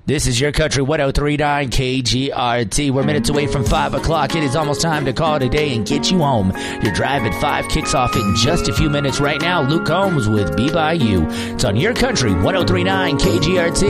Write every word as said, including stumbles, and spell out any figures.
This is your country, one oh three point nine K G R T. We're minutes away from five o'clock. It is almost time to call it a day and get you home. Your drive at five kicks off in just a few minutes right now. Luke Combs with Be By You. It's on your country, one oh three point nine K G R T.